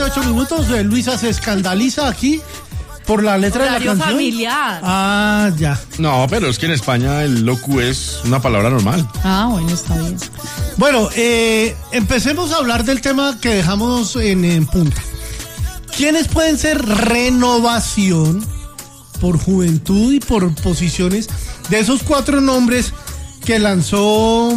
8 minutos. Luisa se escandaliza aquí por la letra de la canción. Familiar. Ah, ya. No, pero es que en España el locu es una palabra normal. Ah, bueno, está bien. Bueno, empecemos a hablar del tema que dejamos en punta. ¿Quiénes pueden ser renovación por juventud y por posiciones de esos 4 nombres que lanzó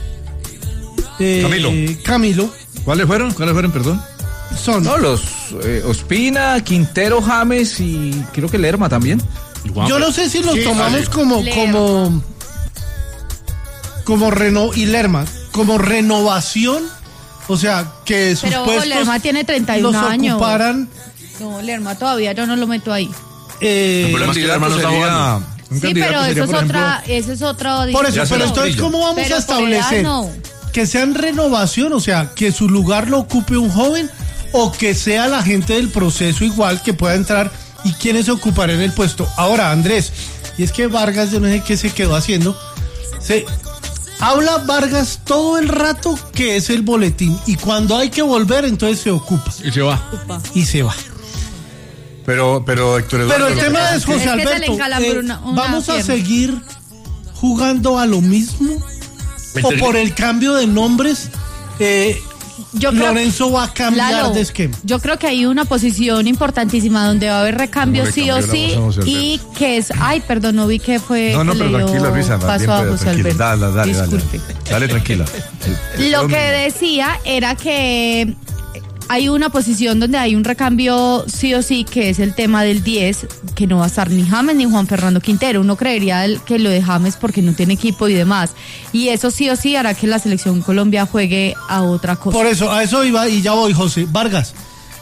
Camilo? ¿Cuáles fueron, perdón? Son los Ospina, Quintero, James y creo que Lerma también. Yo no sé si los tomamos como y Lerma, como renovación, o sea, que sus pero puestos Lerma tiene 31 los años. ocuparan. No, Lerma todavía yo no lo meto ahí. El problema es que Lerma no está jugando. Sí, pero eso es otra. Por eso, pero entonces, ¿cómo vamos a establecer que sean renovación? O sea, que su lugar lo ocupe un joven o que sea la gente del proceso igual que pueda entrar y quienes ocuparán el puesto. Ahora, Andrés, y es que Vargas, yo no sé qué se quedó haciendo. Habla Vargas todo el rato que es el boletín y cuando hay que volver, entonces se ocupa. Y se va. Pero Héctor Eduardo, pero el tema es, José Alberto, ¿vamos a seguir jugando a lo mismo? ¿O por el cambio de nombres Lorenzo va a cambiar de esquema? Yo creo que hay una posición importantísima donde va a haber recambio sí o sí y que es... Ay, perdón, no vi que fue... No, pero tranquila, Luisa. Paso a José Alberto. Dale, tranquila. Lo que decía era que... Hay una posición donde hay un recambio sí o sí, que es el tema del 10, que no va a estar ni James ni Juan Fernando Quintero. Uno creería que lo de James porque no tiene equipo y demás. Y eso sí o sí hará que la selección Colombia juegue a otra cosa. Por eso, a eso iba y ya voy, José. Vargas,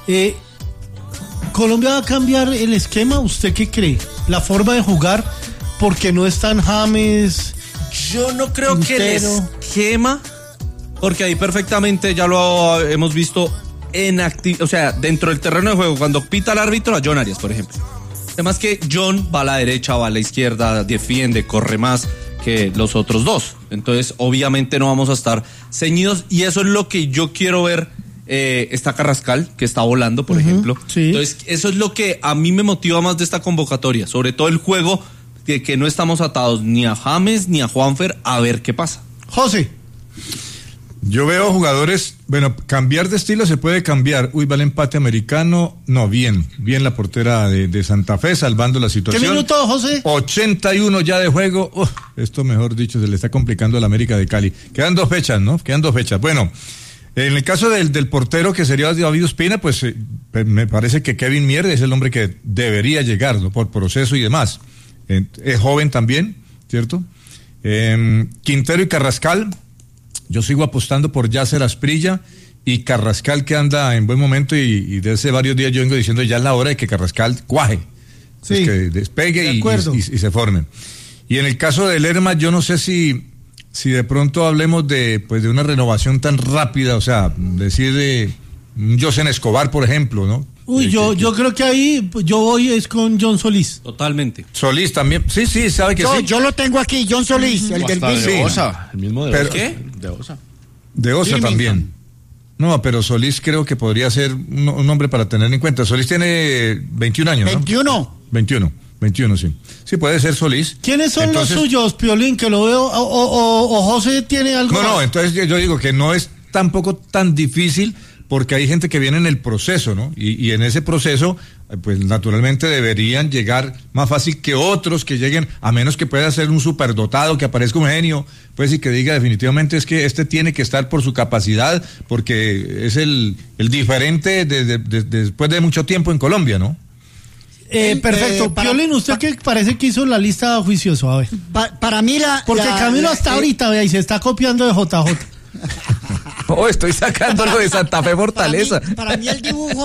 ¿Colombia va a cambiar el esquema? ¿Usted qué cree? ¿La forma de jugar? Porque no están James... Yo no creo Quintero. que el esquema, porque ahí perfectamente ya lo hemos visto... o sea, dentro del terreno de juego, cuando pita el árbitro a John Arias, por ejemplo. Además que John va a la derecha, va a la izquierda, defiende, corre más que los otros dos. Entonces, obviamente no vamos a estar ceñidos y eso es lo que yo quiero ver. Está Carrascal, que está volando, por ejemplo. Sí. Entonces, eso es lo que a mí me motiva más de esta convocatoria, sobre todo el juego, de que no estamos atados ni a James ni a Juanfer, a ver qué pasa. José. Yo veo jugadores, bueno, cambiar de estilo se puede cambiar. Uy, va el empate americano. No, bien la portera de Santa Fe salvando la situación. ¿Qué minuto, José? 81 ya de juego. Esto, mejor dicho, se le está complicando a la América de Cali. Quedan 2 fechas, ¿no? Bueno, en el caso del portero que sería David Ospina, pues me parece que Kevin Mier es el hombre que debería llegar, ¿no? Por proceso y demás. Es joven también, ¿cierto? Quintero y Carrascal. Yo sigo apostando por Yasser Asprilla y Carrascal, que anda en buen momento y desde hace varios días yo vengo diciendo ya es la hora de que Carrascal cuaje, sí, pues que despegue y se forme. Y en el caso de Lerma, yo no sé si de pronto hablemos de una renovación tan rápida, o sea, decir de Josen Escobar, por ejemplo, ¿no? Uy, yo creo que ahí yo voy es con John Solís. Totalmente. Solís también, sí, sabe que sí. Yo lo tengo aquí, John Solís, el del de Osa, el mismo de Osa. ¿Qué? De Osa. De Osa también. No, pero Solís creo que podría ser un hombre para tener en cuenta. Solís tiene 21 años, ¿no? 21, sí. Sí, puede ser Solís. ¿Quiénes son los suyos, Piolín, que lo veo? ¿O José tiene algo más? No, entonces yo digo que no es tampoco tan difícil porque hay gente que viene en el proceso, ¿no? Y en ese proceso, pues naturalmente deberían llegar más fácil que otros que lleguen, a menos que pueda ser un superdotado, que aparezca un genio, pues y que diga definitivamente es que este tiene que estar por su capacidad, porque es el diferente después de mucho tiempo en Colombia, ¿no? Perfecto. Piolín, ¿usted qué parece que hizo la lista juicioso? A ver. Para mí porque Camilo hasta ahorita, vea, y se está copiando de JJ. Estoy sacándolo de Santa Fe Fortaleza. Para mí el dibujo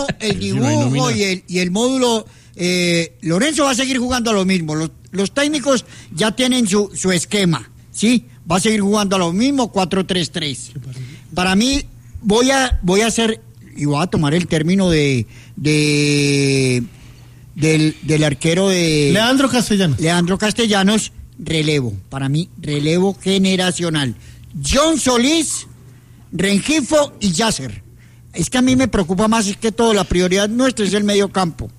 y el módulo, Lorenzo va a seguir jugando a lo mismo. Los técnicos ya tienen su esquema, ¿sí? Va a seguir jugando a lo mismo, 4-3-3. Para mí, voy a hacer, y voy a tomar el término del arquero de... Leandro Castellanos, relevo. Para mí, relevo generacional. John Solís, Rengifo y Yasser. Es que a mí me preocupa más, es que todo, la prioridad nuestra es el medio campo.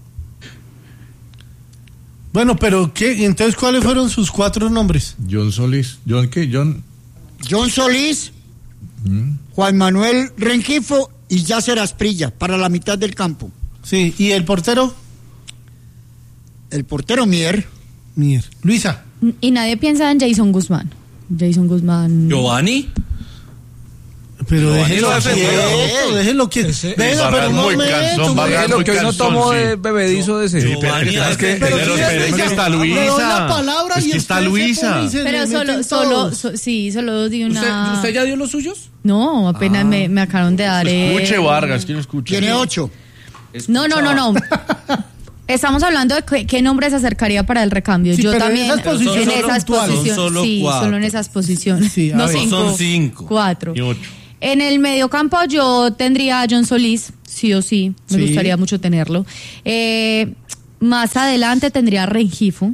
Bueno, pero ¿qué? Entonces, ¿cuáles fueron sus 4 nombres? John Solís. ¿John qué? John Solís, Juan Manuel Rengifo y Yasser Asprilla para la mitad del campo. Sí, ¿y el portero? El portero Mier. Luisa. Y nadie piensa en Jason Guzmán. Giovanni. Pero déjelo quieto, quieto. Barras muy cansón, Barras Lo muy que hoy no cansón, tomó sí. de bebedizo de ese. Sí, pero es que está Luisa. Es que está Luisa. Pero solo di una... ¿Usted ya dio los suyos? No, apenas me acabaron de dar... Escuche, Vargas, ¿quién escucha? Tiene 8. No. Estamos hablando de qué nombre se acercaría para el recambio. Sí, yo pero también en esas posiciones en esas puntuales. posiciones. Sí, Solo solo en esas posiciones. Sí, a no ver. 5. Son 5. 4. Y 8. En el mediocampo yo tendría a John Solís, sí o sí. Me gustaría mucho tenerlo. Más adelante tendría a Rengifo.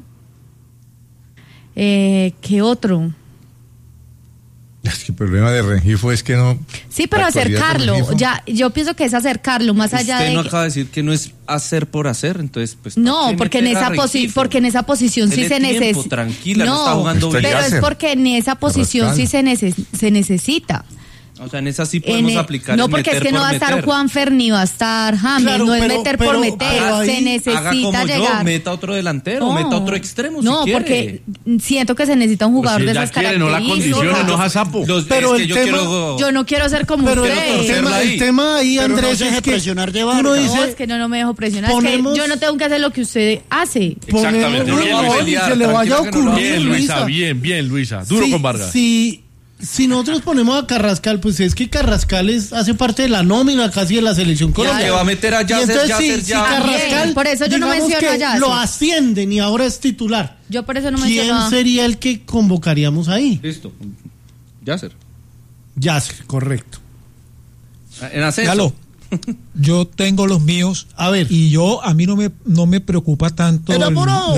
¿Qué otro? Es que el problema de Rengifo es que no... Sí, pero la actualidad de acercarlo. Rengifo. Ya, yo pienso que es acercarlo, más allá Usted de... no acaba de decir que no es hacer por hacer, entonces pues... No, porque en esa posición sí se necesita. Tranquila, no está jugando bien. Pero es porque en esa posición sí se necesita. O sea, en esa sí podemos aplicar. No, porque es que no va a estar Juanfer ni va a estar James, Claro, no es pero- meter pero- por meter, pero ahí se Haga necesita como llegar. yo, meta otro delantero, meta otro extremo si no, quiere. porque siento que se necesita un jugador Si de ya esas quiere, no la características. condicione, no sapo. Pero es que el yo tema- quiero... Yo no quiero ser como Pero usted. el tema ahí, Pero no Andrés, se deje es que presionar de uno Vargas. No, dice, es que no me dejo presionar. ponemos- Es que yo no tengo que hacer lo que usted hace. Exactamente. ponemos Bien, un gol y Luisa. se le vaya a Tranquila que no lo- ocurrir, Bien, Luisa, bien, Luisa. Duro Sí, con Vargas. Si nosotros ponemos a Carrascal, pues es que Carrascal hace parte de la nómina casi de la selección colombiana. que va a meter a Y Yasser, entonces, Yasser si ya. Carrascal, Por eso yo no digamos menciono a que Yasser. lo ascienden y ahora es titular. Yo por eso no ¿Quién menciono. sería el que convocaríamos ahí? Listo. Yasser. Yasser, correcto. En ascenso. Galo, yo tengo los míos. A ver. Y a mí no me preocupa tanto ¡Enamorado!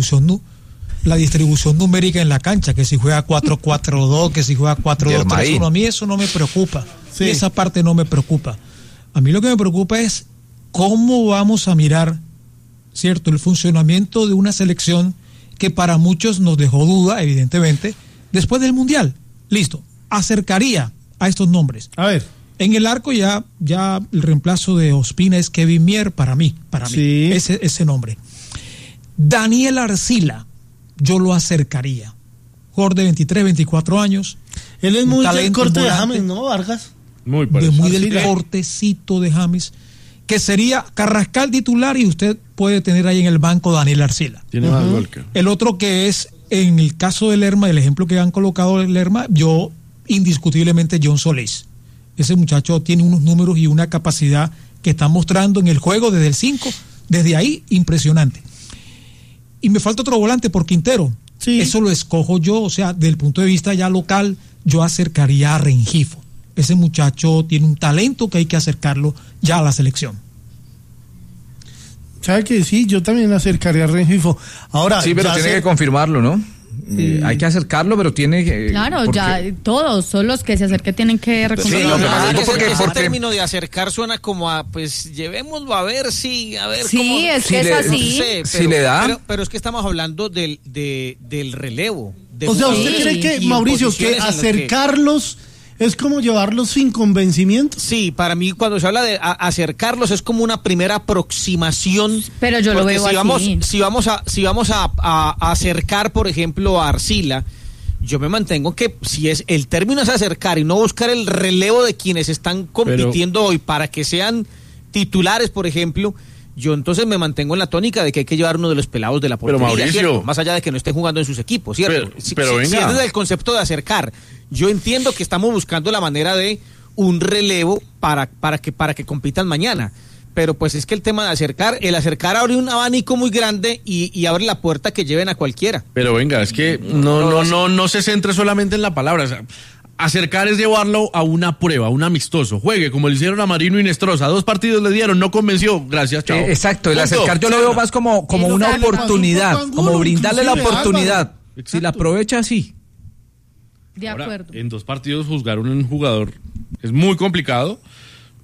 la distribución numérica en la cancha, que si juega 4-4-2, que si juega 4-2-3-1, a mí eso no me preocupa. Sí. Esa parte no me preocupa. A mí lo que me preocupa es cómo vamos a mirar, ¿cierto?, el funcionamiento de una selección que para muchos nos dejó duda, evidentemente, después del Mundial. Listo, acercaría a estos nombres. A ver. En el arco ya el reemplazo de Ospina es Kevin Mier para mí, Sí. ese nombre. Daniel Arcila, yo lo acercaría. Jugador de 23, 24 años. Él es Un muy del talento corte de volante. James, ¿no, Vargas? Muy Muy parecido. del Arcila. cortecito de James, que sería Carrascal titular y usted puede tener ahí en el banco Daniel Arcila. Tiene más gol que... El otro que es, en el caso de Lerma, el ejemplo que han colocado de Lerma, yo indiscutiblemente John Solís. Ese muchacho tiene unos números y una capacidad que está mostrando en el juego desde el 5, desde ahí, impresionante. Y me falta otro volante por Quintero. Sí. Eso lo escojo yo, o sea, desde el punto de vista ya local, yo acercaría a Rengifo. Ese muchacho tiene un talento que hay que acercarlo ya a la selección. ¿Sabe que sí? Yo también acercaría a Rengifo. Ahora, Sí, pero tiene que confirmarlo, ¿no? Hay que acercarlo, pero tiene que... Claro, porque- ya todos son los que se acerquen tienen que reconocer. Sí, lo que pasa es que ese porque- término de acercar suena como a, pues, llevémoslo a ver si, a ver Sí, cómo... es Si que le- es así. No sé, si le da. Pero es que estamos hablando del relevo. De o sea, ¿usted jugadores cree que, y en Mauricio, que posiciones en las que- acercarlos es como llevarlos sin convencimiento? Sí, para mí cuando se habla de acercarlos es como una primera aproximación. Pero yo lo porque veo si así. vamos a acercar, por ejemplo, a Arcila, yo me mantengo que si es el término es acercar y no buscar el relevo de quienes están compitiendo hoy para que sean titulares, por ejemplo, yo entonces me mantengo en la tónica de que hay que llevar uno de los pelados de la Pero, portería, Mauricio, ¿cierto? Más allá de que no estén jugando en sus equipos, ¿cierto? Pero Si venga. es desde el concepto de acercar, yo entiendo que estamos buscando la manera de un relevo para que compitan mañana. Pero pues es que el tema de el acercar abre un abanico muy grande y abre la puerta que lleven a cualquiera. Pero venga, es que no se centre solamente en la palabra. O sea, acercar es llevarlo a una prueba, a un amistoso. Juegue, como le hicieron a Marino y Nestroza. 2 partidos le dieron, no convenció. Gracias, chao. Exacto, el Punto. acercar yo lo veo más como Es lo una que le pasó a oportunidad, Paco Angulo, como brindarle la inclusive, oportunidad. Álvaro. Si Exacto. la aprovecha, sí. De Ahora, acuerdo. en 2 partidos juzgar a un jugador es muy complicado,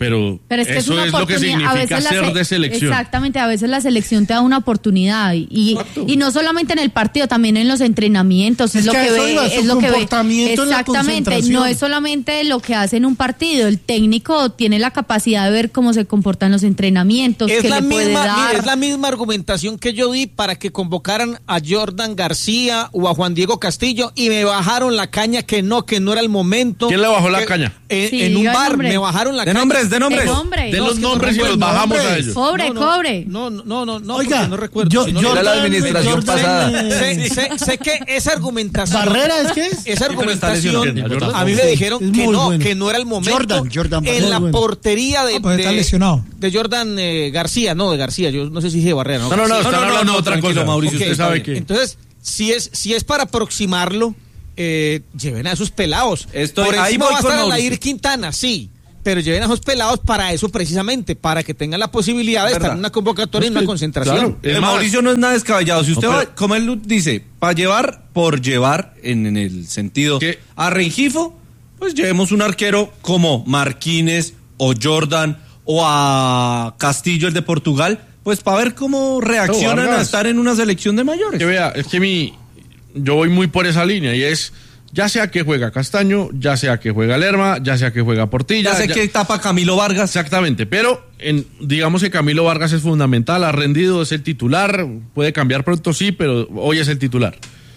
Pero es que eso es lo que significa ser de selección. Exactamente, a veces la selección te da una oportunidad y no solamente en el partido, también en los entrenamientos, es lo que ve, es lo que ve. Exactamente, no es solamente lo que hace en un partido, el técnico tiene la capacidad de ver cómo se comportan los entrenamientos, es qué le puede dar. Es la misma argumentación que yo di para que convocaran a Jordan García o a Juan Diego Castillo y me bajaron la caña que no era el momento. ¿Quién le bajó la caña? En un bar me bajaron la caña. De nombres. De los nombres y los bajamos a ellos. Cobre. No. Oiga, no recuerdo. Era la administración pasada. Sé que esa argumentación. ¿Barrera es que es? Esa argumentación. A mí me dijeron que no era el momento. Jordan en la portería de Jordan García, de García. Yo no sé si dije Barrera. No, están hablando de otra cosa, Mauricio. Usted sabe que. Entonces, si es para aproximarlo, lleven a esos pelados. Por ahí encima voy va a con estar Mauricio. Alair Quintana, sí. Pero lleven a esos pelados para eso precisamente, para que tengan la posibilidad de estar en una convocatoria y en una concentración. Claro, Mauricio no es nada descabellado. Si usted va, como él dice, para llevar por llevar, en el sentido que a Rengifo, pues llevemos un arquero como Marquínez o Jordan o a Castillo, el de Portugal, pues para ver cómo reaccionan a estar en una selección de mayores. Que vea, es que yo voy muy por esa línea y es... Ya sea que juega Castaño, ya sea que juega Lerma, ya sea que juega Portilla. Ya sé que tapa Camilo Vargas. Exactamente, pero digamos que Camilo Vargas es fundamental, ha rendido, es el titular, puede cambiar pronto sí, pero hoy es el titular.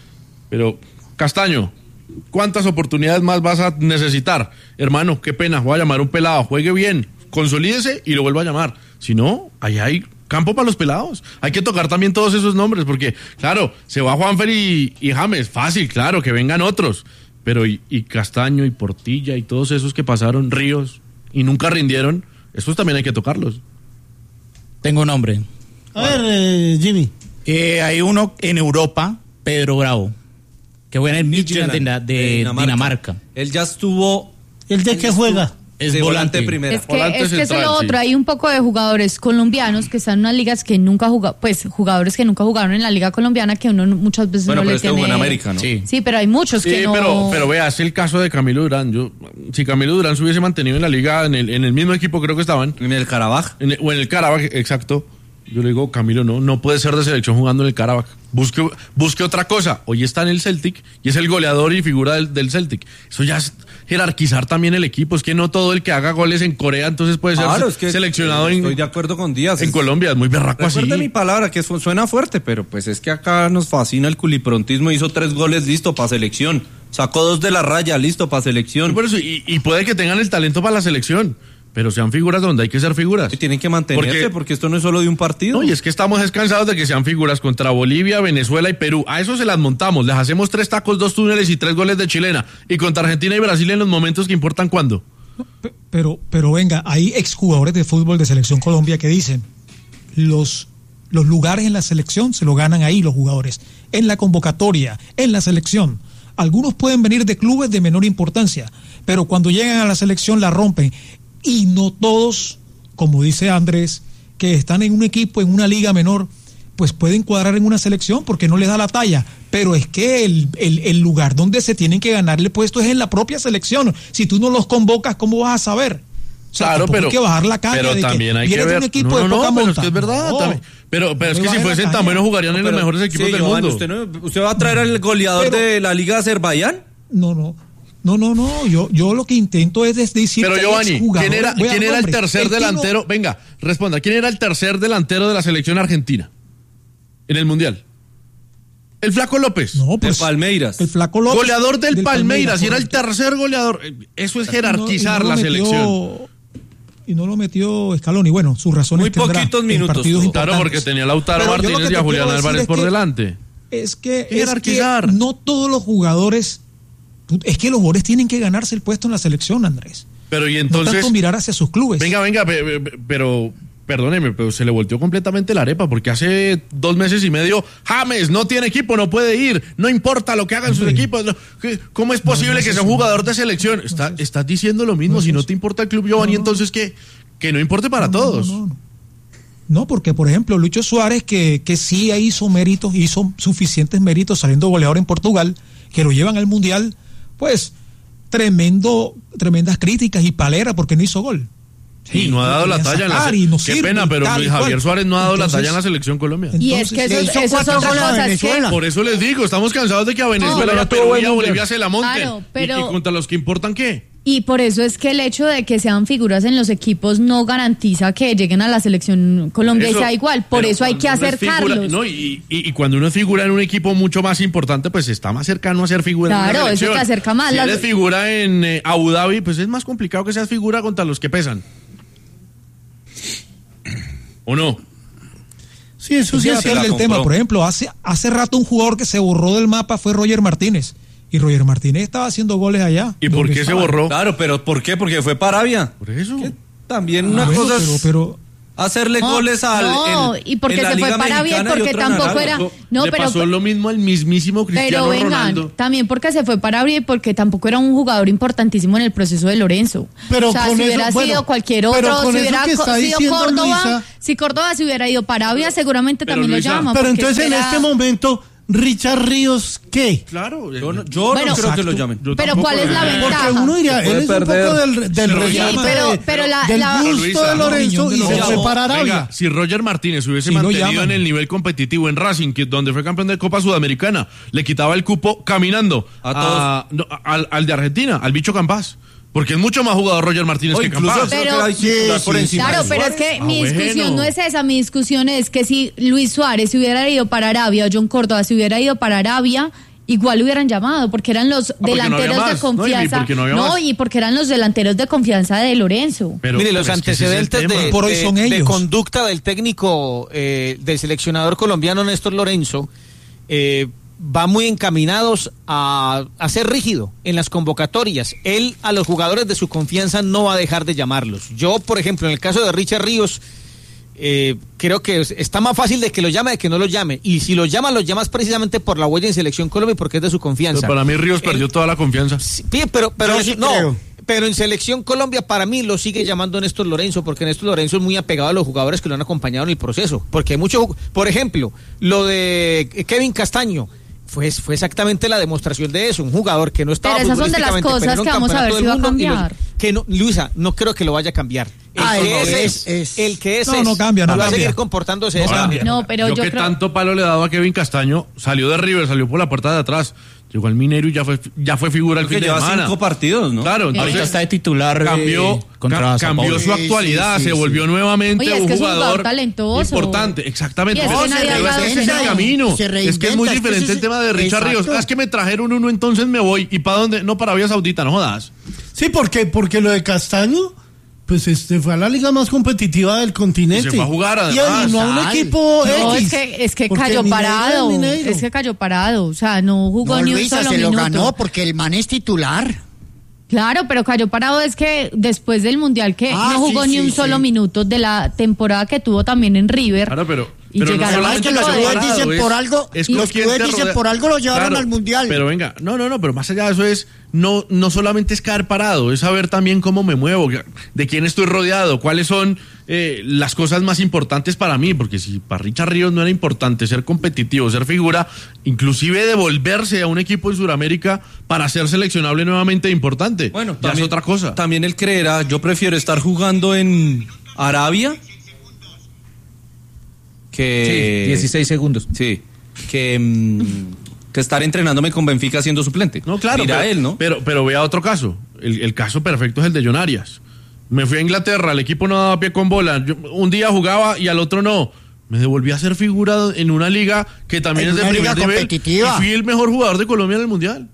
Pero Castaño, ¿cuántas oportunidades más vas a necesitar? Hermano, qué pena, voy a llamar a un pelado, juegue bien, consolídese y lo vuelvo a llamar. Si no, ahí hay campo para los pelados. Hay que tocar también todos esos nombres, porque, claro, se va Juanfer y James, fácil, claro, que vengan otros. Pero y Castaño y Portilla y todos esos que pasaron, Ríos, y nunca rindieron, esos también hay que tocarlos. Tengo un nombre. A ver, Jimmy. Hay uno en Europa, Pedro Bravo, que juega en el Midtjylland de Dinamarca. Él ya estuvo... ¿El de qué juega? Es volante primera. Es que eso es lo otro. Hay un poco de jugadores colombianos que están en unas ligas que nunca jugaron, pues jugadores que nunca jugaron en la liga colombiana que uno muchas veces no le tiene. Bueno, pero es que jugó en América, ¿no? Sí, pero hay muchos que no. Pero vea, es el caso de Camilo Durán. Si Camilo Durán se hubiese mantenido en la liga, en el mismo equipo creo que estaban. En el Karabaj. O en el Karabaj, exacto. Yo le digo, Camilo, no puede ser de selección jugando en el Karabaj. Busque otra cosa. Hoy está en el Celtic y es el goleador y figura del Celtic. Eso ya es jerarquizar también el equipo. Es que no todo el que haga goles en Corea entonces puede ser seleccionado estoy de acuerdo con Díaz. En Colombia. Es muy berraco así. Recuerde mi palabra, que suena fuerte, pero pues es que acá nos fascina el culiprontismo. Hizo 3 goles, listo, para selección. Sacó 2 de la raya, listo, para selección. Por eso, y puede que tengan el talento para la selección. Pero sean figuras donde hay que ser figuras. Y tienen que mantenerse porque esto no es solo de un partido. No, y es que estamos descansados de que sean figuras contra Bolivia, Venezuela y Perú. A eso se las montamos. Les hacemos 3 tacos, 2 túneles y 3 goles de chilena. Y contra Argentina y Brasil en los momentos que importan, ¿cuándo? Pero venga, hay exjugadores de fútbol de Selección Colombia que dicen los lugares en la selección se lo ganan ahí los jugadores. En la convocatoria, en la selección. Algunos pueden venir de clubes de menor importancia, pero cuando llegan a la selección la rompen. Y no todos, como dice Andrés, que están en un equipo, en una liga menor, pues pueden cuadrar en una selección porque no les da la talla. Pero es que el lugar donde se tienen que ganarle puesto es en la propia selección. Si tú no los convocas, ¿cómo vas a saber? O sea, claro, pero hay que bajar la caña. Pero también hay que ver. Un equipo de poca monta. Pero es que es verdad. No, pero es que si fuesen tan buenos jugarían en los mejores equipos del mundo. ¿Usted va a traer al goleador de la Liga de Azerbaiyán? No, yo lo que intento es decir. Pero Giovanni, ¿quién era el tercer delantero? Venga, responda, ¿quién era el tercer delantero de la selección argentina en el Mundial? El Flaco López. No, pues, de Palmeiras. El Flaco López. Goleador del Palmeiras, y era el tercer goleador. Eso es jerarquizar la selección. Y no lo metió Scaloni. Bueno, sus razones muy poquitos minutos. Claro, porque tenía a Lautaro Martínez y a Julián Álvarez por delante. Es que no todos los jugadores... Es que los jugadores tienen que ganarse el puesto en la selección, Andrés. Pero y entonces... No tanto mirar hacia sus clubes. Venga, pero... Perdóneme, pero se le volteó completamente la arepa, porque hace 2 meses y medio, James no tiene equipo, no puede ir, no importa lo que hagan sus equipos. ¿Cómo es posible que sea un jugador de selección? Estás diciendo lo mismo, si no te importa el club, Giovanni, entonces que no importe para todos. No, porque por ejemplo, Lucho Suárez, que sí hizo suficientes méritos saliendo goleador en Portugal, que lo llevan al Mundial, pues tremendas críticas y palera porque no hizo gol. y no ha dado la talla en la qué pena, pero Luis Javier Suárez no ha dado la talla en la selección Colombia. Y es que eso es otra cosa. Por eso les digo, estamos cansados de que a Venezuela, a Perú y a Bolivia se la monten. Claro, pero... ¿Y contra los que importan qué? Y por eso es que el hecho de que sean figuras en los equipos no garantiza que lleguen a la selección Colombia y sea igual. Por eso hay que acercarlos. Y cuando uno es figura en un equipo mucho más importante, pues está más cercano a ser figura en una selección. Claro, eso te acerca más. Si eres figura en Abu Dhabi, pues es más complicado que seas figura contra los que pesan. ¿O no? Sí, eso sí es el tema. Por ejemplo, hace rato un jugador que se borró del mapa fue Roger Martínez. Y Roger Martínez estaba haciendo goles allá. ¿Y por qué se borró? Claro, pero ¿por qué? Porque fue para Arabia. Por eso. Que también una cosa es hacerle goles al y porque se fue para Arabia y porque tampoco era... Le pasó lo mismo al mismísimo Cristiano Ronaldo. También porque se fue para Arabia y porque tampoco era un jugador importantísimo en el proceso de Lorenzo. Pero o sea, si hubiera sido cualquier otro, si hubiera sido Córdoba, Luisa, si Córdoba se hubiera ido para Arabia, seguramente también Luisa, lo llama. Pero entonces en este momento... ¿Richard Ríos qué? Claro, yo no creo que lo llamen. Pero ¿cuál es la ventaja? Porque uno diría, él es un poco del reglamento, del gusto de Lorenzo y se fue para Arabia. Venga, si Roger Martínez hubiese mantenido en el nivel competitivo en Racing, donde fue campeón de Copa Sudamericana, le quitaba el cupo caminando al de Argentina, al bicho Campas. Porque es mucho más jugador Roger Martínez que Campas. Claro, pero es que mi discusión no es esa. Mi discusión es que si Luis Suárez se hubiera ido para Arabia o John Córdoba se hubiera ido para Arabia, igual lo hubieran llamado, porque eran los delanteros de confianza. Y porque eran los delanteros de confianza de Lorenzo. Pero, mire, los antecedentes de conducta del técnico, del seleccionador colombiano Néstor Lorenzo, va muy encaminados a ser rígido en las convocatorias. Él a los jugadores de su confianza no va a dejar de llamarlos. Yo, por ejemplo, en el caso de Richard Ríos, creo que está más fácil de que lo llame de que no lo llame. Y si lo llamas precisamente por la huella en Selección Colombia porque es de su confianza. Pero para mí Ríos perdió toda la confianza. Sí, pero en Selección Colombia para mí lo sigue llamando Néstor Lorenzo, porque Néstor Lorenzo es muy apegado a los jugadores que lo han acompañado en el proceso. Porque hay muchos, por ejemplo, lo de Kevin Castaño. Fue exactamente la demostración de eso, un jugador que no estaba. Pero esas son de las cosas que vamos a ver si va a cambiar. Luisa, no creo que lo vaya a cambiar. El que es no cambia, va a seguir comportándose de esa manera. No, pero yo que creo... tanto palo le he dado a Kevin Castaño, salió de River, salió por la puerta de atrás. Llegó al Minero y ya fue figura el fin de semana. 5 partidos, ¿no? Claro, entonces ahorita está de titular. Cambió su actualidad, se volvió nuevamente un jugador talentoso, importante. Exactamente. Ese es el camino. Es que es muy diferente el tema de Richard Ríos. Es que me trajeron uno, entonces me voy. ¿Y para dónde? No, para Arabia Saudita, no jodas. Sí, porque lo de Castaño, pues fue a la liga más competitiva del continente. Y se fue a jugar además. Y no a un equipo X. Es que cayó parado. Es que cayó parado. O sea, no jugó ni un solo minuto. Se lo ganó porque el man es titular. Claro, pero cayó parado es que después del Mundial que no jugó ni un solo minuto de la temporada que tuvo también en River. Claro, pero llegaron no que los clubes dicen por algo, los clubes dicen por algo lo llevaron al Mundial. Pero venga, no, pero más allá de eso es no solamente es caer parado, es saber también cómo me muevo, de quién estoy rodeado, cuáles son las cosas más importantes para mí, porque si para Richard Ríos no era importante ser competitivo, ser figura, inclusive devolverse a un equipo en Sudamérica para ser seleccionable nuevamente importante, bueno, también, es otra cosa. También él creerá, yo prefiero estar jugando en Arabia que 16 segundos. Sí, que estar entrenándome con Benfica siendo suplente. No, claro, pero vea otro caso. El caso perfecto es el de John Arias. Me fui a Inglaterra, el equipo no daba pie con bola. Un día jugaba y al otro no. Me devolví a ser figura en una liga que también es de primer nivel. Y fui el mejor jugador de Colombia en el Mundial.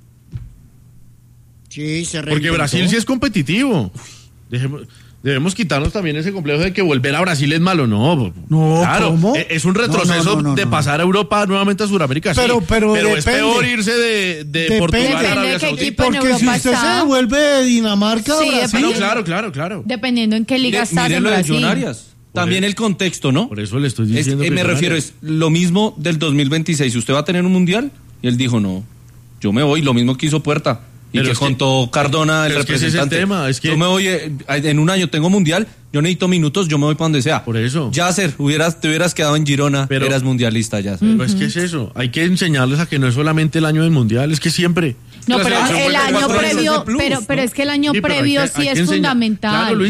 Sí, se reinventó. Porque Brasil sí es competitivo. Debemos quitarnos también ese complejo de que volver a Brasil es malo. No, claro, ¿cómo? Es un retroceso de pasar a Europa nuevamente a Sudamérica. Pero es peor irse de Portugal a Arabia Saudita. Porque si usted se devuelve de Dinamarca a Brasil. Claro. Dependiendo en qué liga estás en Brasil. John Arias. También el contexto, ¿no? Por eso le estoy diciendo. Me refiero, es lo mismo del 2026. ¿Usted va a tener un mundial? Y él dijo, no, yo me voy. Lo mismo que hizo Puerta. Y pero que contó Cardona, el representante. Es que yo me voy, en un año tengo mundial, yo necesito minutos, yo me voy para donde sea. Por eso. Yasser, te hubieras quedado en Girona, eras mundialista, Yasser. Pero es que es eso, hay que enseñarles a que no es solamente el año del mundial, es que siempre. No, pero el año previo, pero es que el año previo sí es fundamental. Claro, Luisa,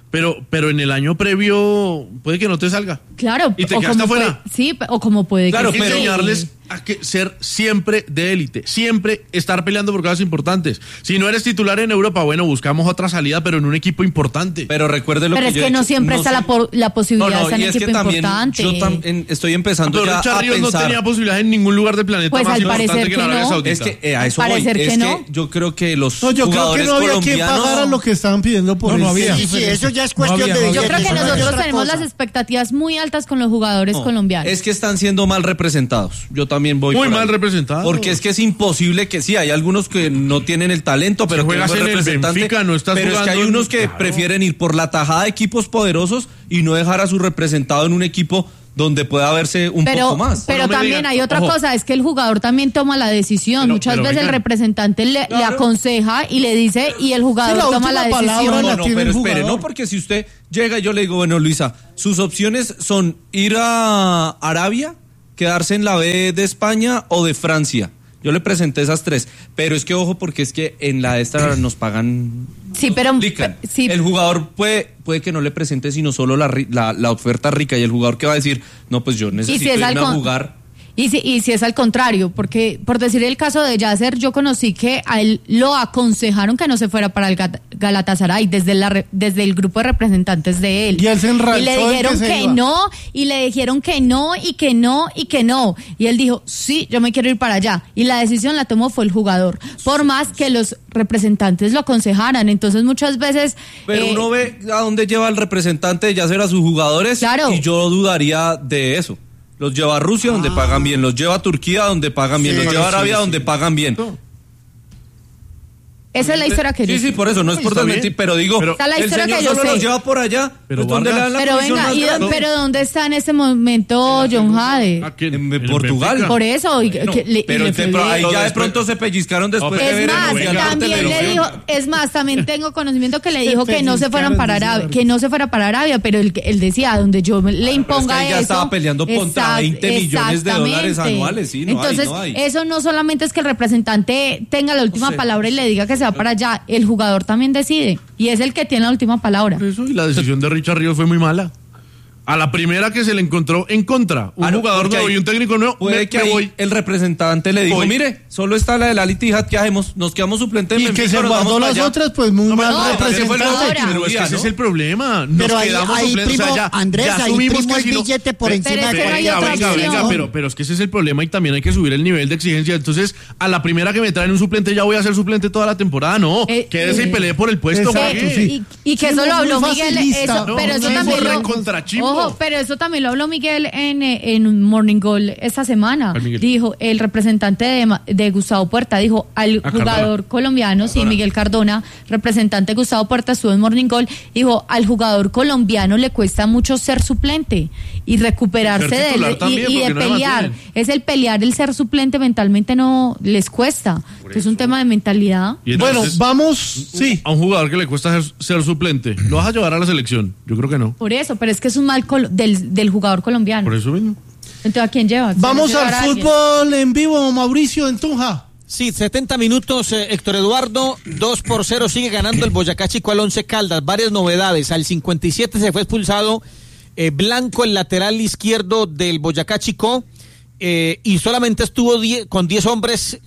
Pero en el año previo puede que no te salga. Claro. Y te quedaste afuera. Sí, o como puede claro, que pero enseñarles a que ser siempre de élite, siempre estar peleando por cosas importantes. Si no eres titular en Europa, bueno, buscamos otra salida, pero en un equipo importante. Pero recuerde lo pero que es que no siempre está la posibilidad de estar en un equipo importante. Yo también estoy empezando ya Richard a Ríos pensar. No tenía posibilidad en ningún lugar del planeta pues más importante que la Arabia Saudita. Es que a eso voy. Es que yo creo que los jugadores no había quien colombianos pagara lo que estaban pidiendo por no había. Sí, eso ya es cuestión de... Yo creo que nosotros tenemos las expectativas muy altas con los jugadores colombianos. Es que están siendo mal representados. Yo también voy muy mal representados. Porque es que es imposible que sí, hay algunos que no tienen el talento, pero juegas en el Benfica, no estás pero jugando es que hay unos que prefieren ir por la tajada de equipos poderosos y no dejar a su representado en un equipo donde pueda verse un poco más. Pero no también hay otra cosa, es que el jugador también toma la decisión. Muchas veces el representante le aconseja y le dice, y el jugador toma la decisión. No, pero espere, no, porque si usted llega y yo le digo, bueno, Luisa, sus opciones son ir a Arabia, quedarse en la B de España o de Francia. Yo le presenté esas tres, pero es que ojo, porque es que en la esta nos pagan. Sí, pero sí. El jugador puede que no le presente sino solo la oferta rica, y el jugador que va a decir, no, pues yo necesito irme a jugar. Y si es al contrario, porque por decir el caso de Yasser, yo conocí que a él lo aconsejaron que no se fuera para el Galatasaray desde el grupo de representantes de él. Y él se enrachó. Y le dijeron que no, y le dijeron que no, y que no, y que no. Y él dijo, sí, yo me quiero ir para allá. Y la decisión la tomó fue el jugador, por más que los representantes lo aconsejaran. Entonces muchas veces... Pero uno ve a dónde lleva el representante de Yasser a sus jugadores, claro. Y yo dudaría de eso. Los lleva a Rusia, donde pagan bien. Los lleva a Turquía, donde pagan bien. Los lleva a Arabia, donde pagan bien. Esa es la historia que yo sé. Sí, por eso, no es por desmentir, pero digo, el señor solo los lleva por allá, pero donde le dan la pero venga, pero ¿dónde está en ese momento John Jade? En Portugal. Por eso. Pero ahí ya de pronto se pellizcaron después de ver también tengo conocimiento que le dijo que no se fueran para Arabia, que no se fuera para Arabia, pero él decía, donde yo le imponga eso. Ya estaba peleando contra 20 millones de dólares anuales, sí, entonces, eso no solamente es que el representante tenga la última palabra y le diga que se va para allá, el jugador también decide y es el que tiene la última palabra. Eso, y la decisión de Richard Ríos fue muy mala. A la primera que se le encontró en contra, un jugador nuevo y un técnico nuevo, puede que ahí el representante le dijo, mire, solo está la del Al Ittihad, ¿qué hacemos? Nos quedamos suplentes. Y que se guardó las otras, pues muy mal representante. Pero es que ese es el problema. Nos pero quedamos ahí suplentes. Primo, Andrés, ahí primo el billete por encima de pero es que ese es el problema y también hay que subir el nivel de exigencia. Entonces, a la primera que me traen un suplente, ya voy a ser suplente toda la temporada. No, quédese y pelee por el puesto. Y que eso lo habló Miguel, pero eso también lo... pero eso también lo habló Miguel en Morning Goal esta semana. Dijo, el representante de Gustavo Puerta, dijo al jugador colombiano, sí, Miguel Cardona, representante de Gustavo Puerta, estuvo en Morning Goal, dijo, al jugador colombiano le cuesta mucho ser suplente y recuperarse de él y de pelear. Es el pelear, el ser suplente mentalmente no les cuesta. Es un tema de mentalidad. Bueno, vamos, a un jugador que le cuesta ser suplente, ¿lo vas a llevar a la selección? Yo creo que no. Por eso, pero es que es un mal del jugador colombiano. Por eso mismo. Entonces, ¿a quién lleva? Vamos al fútbol en vivo, Mauricio, en Tunja. Sí, 70 minutos, Héctor Eduardo, 2-0 sigue ganando el Boyacá Chico al Once Caldas. Varias novedades, al 57 se fue expulsado Blanco, el lateral izquierdo del Boyacá Chico, y solamente estuvo con 10 hombres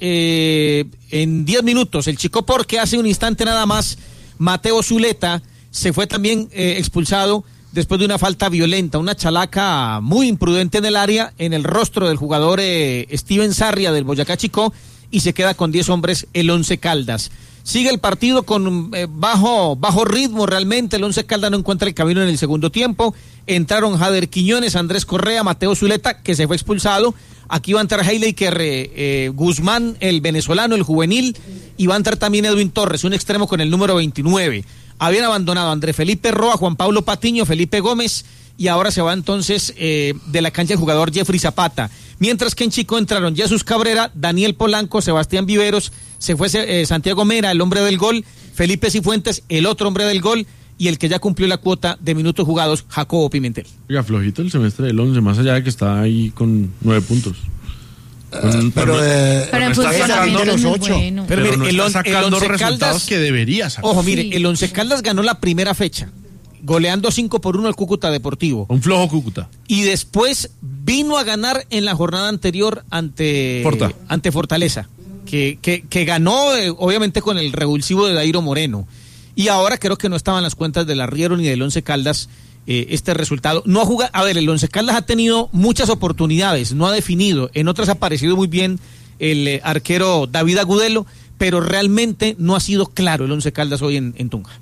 en 10 minutos. El Chico, porque hace un instante nada más, Mateo Zuleta se fue también expulsado después de una falta violenta, una chalaca muy imprudente en el área, en el rostro del jugador Steven Sarria del Boyacá Chico, y se queda con 10 hombres el Once Caldas. Sigue el partido con bajo ritmo realmente, el Once Caldas no encuentra el camino en el segundo tiempo. Entraron Jader Quiñones, Andrés Correa, Mateo Zuleta, que se fue expulsado. Aquí va a entrar Heileker Guzmán, el venezolano, el juvenil, y va a entrar también Edwin Torres, un extremo con el número 29. Habían abandonado a André Felipe Roa, Juan Pablo Patiño, Felipe Gómez, y ahora se va entonces de la cancha el jugador Jeffrey Zapata. Mientras que en Chico entraron Jesús Cabrera, Daniel Polanco, Sebastián Viveros, se fue Santiago Mera, el hombre del gol, Felipe Cifuentes, el otro hombre del gol, y el que ya cumplió la cuota de minutos jugados, Jacobo Pimentel. Oiga, flojito el semestre del 11, más allá de que está ahí con 9 puntos. Pero en función de los 8. Bueno. Pero no está sacando resultados Caldas, que debería sacar. Ojo, mire, el Once Caldas ganó la primera fecha. goleando 5-1 al Cúcuta Deportivo. Un flojo Cúcuta. Y después vino a ganar en la jornada anterior ante Fortaleza, que ganó obviamente con el revulsivo de Dairo Moreno. Y ahora creo que no estaban las cuentas del Arriero ni del Once Caldas este resultado. No ha jugado, a ver, el Once Caldas ha tenido muchas oportunidades, no ha definido, en otras ha aparecido muy bien el arquero David Agudelo, pero realmente no ha sido claro el Once Caldas hoy en Tunja.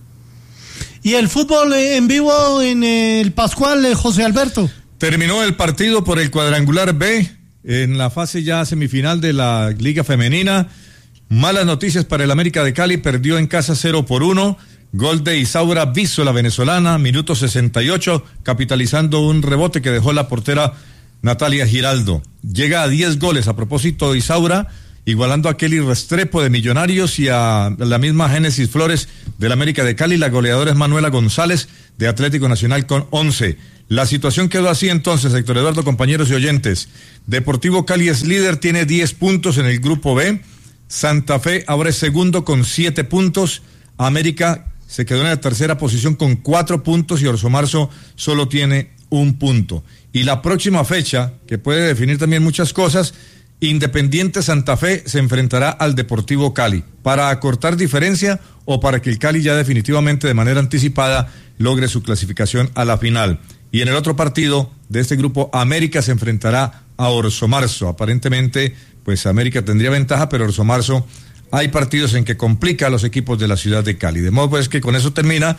¿Y el fútbol en vivo en el Pascual, José Alberto? Terminó el partido por el cuadrangular B en la fase ya semifinal de la Liga Femenina. Malas noticias para el América de Cali, perdió en casa 0-1. Gol de Isaura Viso, la venezolana, minuto 68, capitalizando un rebote que dejó la portera Natalia Giraldo. Llega a 10 goles a propósito de Isaura, igualando a Kelly Restrepo de Millonarios y a la misma Génesis Flores del América de Cali. La goleadora es Manuela González de Atlético Nacional con 11. La situación quedó así entonces, Héctor Eduardo, compañeros y oyentes. Deportivo Cali es líder, tiene 10 puntos en el grupo B. Santa Fe ahora es segundo con 7 puntos. América se quedó en la tercera posición con 4 puntos y Orso Marzo solo tiene 1 punto. Y la próxima fecha, que puede definir también muchas cosas, Independiente Santa Fe se enfrentará al Deportivo Cali para acortar diferencia o para que el Cali ya definitivamente de manera anticipada logre su clasificación a la final. Y en el otro partido de este grupo, América se enfrentará a Orso Marzo. Aparentemente, pues América tendría ventaja, pero Orso Marzo hay partidos en que complica a los equipos de la ciudad de Cali. De modo pues que con eso termina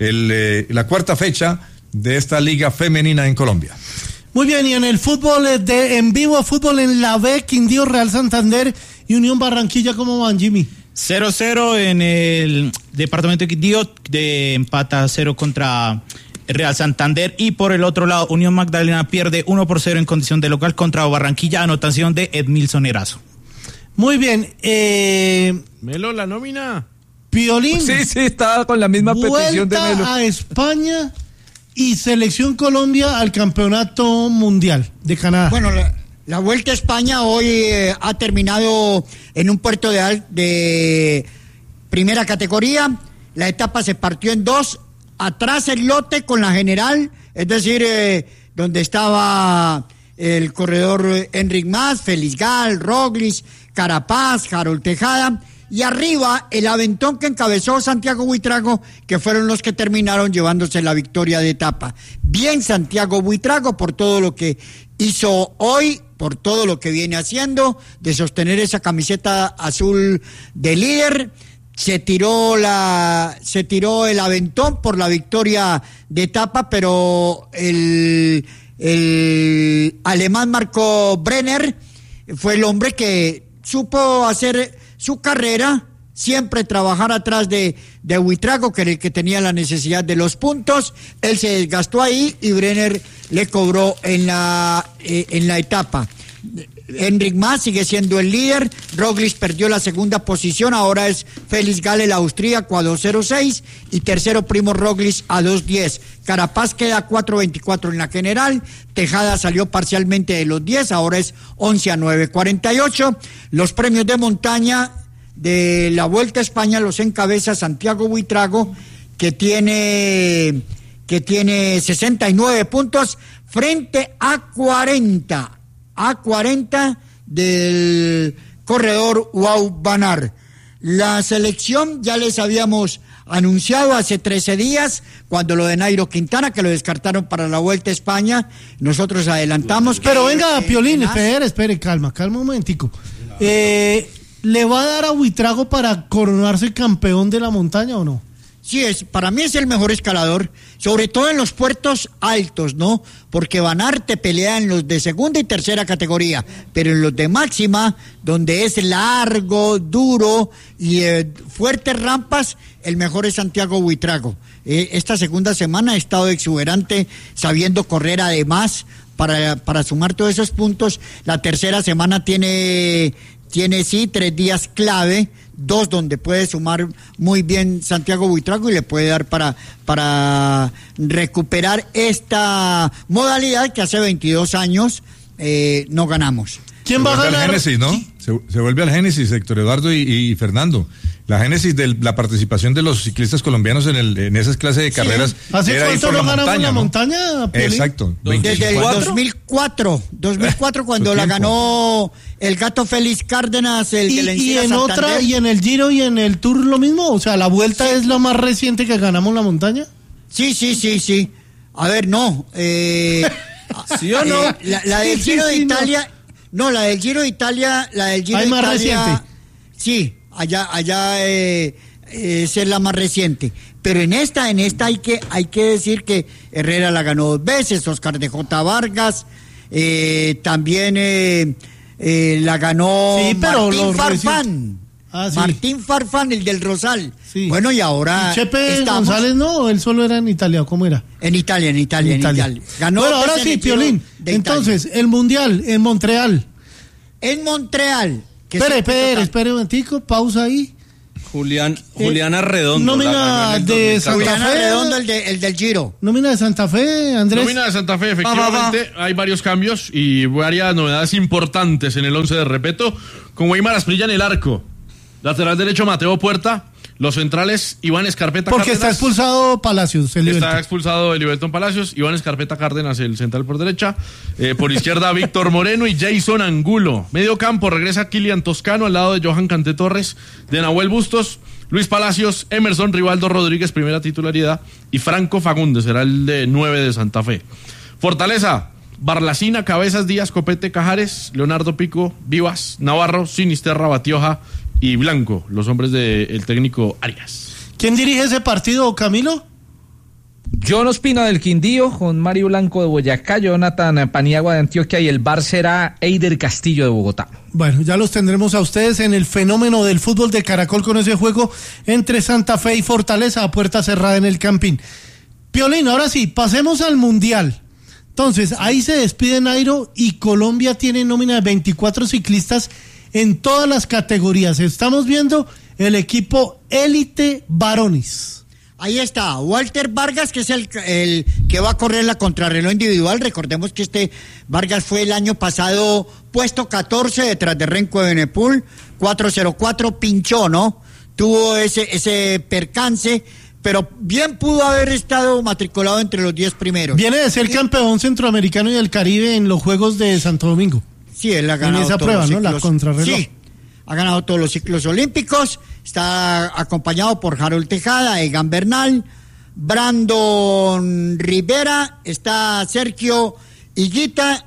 la cuarta fecha de esta liga femenina en Colombia. Muy bien, y en el fútbol en vivo, fútbol en la B, Quindío, Real Santander y Unión Barranquilla, ¿cómo van, Jimmy? 0-0 en el departamento de Quindío, de empata 0 contra Real Santander, y por el otro lado Unión Magdalena pierde 1-0 en condición de local contra Barranquilla, anotación de Edmilson Erazo. Muy bien, Melo, la nómina. Piolín. Sí, estaba con la misma petición de Melo. Vuelta a España y Selección Colombia al Campeonato Mundial de Canadá. Bueno, la Vuelta a España hoy ha terminado en un puerto de primera categoría. La etapa se partió en 2. Atrás el lote con la general, es decir, donde estaba el corredor Enric Mas, Félix Gal, Roglic, Carapaz, Harold Tejada, y arriba el aventón que encabezó Santiago Buitrago, que fueron los que terminaron llevándose la victoria de etapa. Bien Santiago Buitrago por todo lo que hizo hoy, por todo lo que viene haciendo, de sostener esa camiseta azul de líder. Se tiró el aventón por la victoria de etapa, pero el alemán Marco Brenner fue el hombre que supo hacer su carrera, siempre trabajar atrás de Buitrago, que era el que tenía la necesidad de los puntos. Él se desgastó ahí y Brenner le cobró en la etapa. Enric Mas sigue siendo el líder. Roglic perdió la segunda posición, ahora es Félix Gal, el austríaco, a 2.06, y tercero Primo Roglic a 2.10. Carapaz queda a 4.24 en la general. Tejada salió parcialmente de los 10, ahora es 11 a 9.48. Los premios de montaña de la Vuelta a España los encabeza Santiago Buitrago, que tiene 69 puntos frente a 40 del corredor Wout van Aert. La selección ya les habíamos anunciado hace 13 días, cuando lo de Nairo Quintana, que lo descartaron para la Vuelta a España, nosotros adelantamos. Pero venga, Piolín, espere, calma un momentico. ¿Le va a dar a Buitrago para coronarse campeón de la montaña o no? Sí, para mí es el mejor escalador, sobre todo en los puertos altos, ¿no? Porque Van Aert te pelea en los de segunda y tercera categoría, pero en los de máxima, donde es largo, duro y fuertes rampas, el mejor es Santiago Buitrago. Esta segunda semana ha estado exuberante, sabiendo correr además para sumar todos esos puntos. La tercera semana tiene 3 días clave, 2 donde puede sumar muy bien Santiago Buitrago y le puede dar para recuperar esta modalidad que hace 22 años no ganamos. ¿Quién va a ganar? Génesis, ¿no? Se vuelve al génesis, Héctor Eduardo y Fernando. La génesis de la participación de los ciclistas colombianos en esas clases de carreras. ¿Hace cuánto no ganamos la montaña? Exacto. Desde el 2004 cuando la ganó el Gato Félix Cárdenas, el de la Encina Santander. ¿Y en el Giro y en el Tour lo mismo? O sea, ¿la Vuelta es lo más reciente que ganamos la montaña? Sí. A ver, no. ¿Sí o no? La del Giro de Italia... No, la del Giro de Italia, ¿Hay más reciente? Sí, allá es la más reciente. Pero en esta hay que decir que Herrera la ganó 2 veces, Oscar de J. Vargas, también la ganó Martín Farfán. Sí. Martín Farfán, el del Rosal. Sí. Bueno, y ahora ¿Y Chepe González no? ¿Él solo era en Italia? ¿Cómo era? En Italia. Ganó. Bueno, ahora sí, Piolín. Entonces, el Mundial en Montreal. En Montreal. Espere un momentico, pausa ahí. Julián Arredondo. Nómina de Santa Fe. Julián Arredondo, el del Giro. Nómina de Santa Fe, Andrés. Nómina de Santa Fe, efectivamente. Hay varios cambios y varias novedades importantes en el 11 de Repeto. Con Weimar Asprilla en el arco. Lateral derecho, Mateo Puerta. Los centrales, Iván Escarpeta Porque Cárdenas. está expulsado Palacios. Está expulsado Eliberton Palacios. Iván Escarpeta Cárdenas, el central por derecha. Por izquierda, Víctor Moreno y Jason Angulo. Medio campo, regresa Kilian Toscano al lado de Johan Cante Torres, de Nahuel Bustos, Luis Palacios, Emerson Rivaldo Rodríguez, primera titularidad. Y Franco Fagundes será el de 9 de Santa Fe. Fortaleza, Barlacina, Cabezas, Díaz, Copete, Cajares, Leonardo Pico, Vivas, Navarro, Sinisterra, Batioja y Blanco, los hombres del técnico Arias. ¿Quién dirige ese partido, Camilo? John Ospina del Quindío, con Mario Blanco de Boyacá, Jonathan Paniagua de Antioquia y el bar será Eider Castillo de Bogotá. Bueno, ya los tendremos a ustedes en el fenómeno del fútbol de Caracol con ese juego entre Santa Fe y Fortaleza a puerta cerrada en el Campín. Piolín, ahora sí, pasemos al Mundial. Entonces, ahí se despide Nairo y Colombia tiene nómina de 24 ciclistas en todas las categorías. Estamos viendo el equipo élite varones. Ahí está, Walter Vargas, que es el que va a correr la contrarreloj individual. Recordemos que Vargas fue el año pasado puesto 14 detrás de Renko de Benepul, 4:04, pinchó, ¿no? Tuvo ese percance, pero bien pudo haber estado matriculado entre los 10 primeros. Viene de ser campeón centroamericano y del Caribe en los Juegos de Santo Domingo. Sí, él ha ganado en esa prueba, ¿no? La contrarreloj. Sí, ha ganado todos los ciclos olímpicos. Está acompañado por Harold Tejada, Egan Bernal, Brandon Rivera, está Sergio Higuita,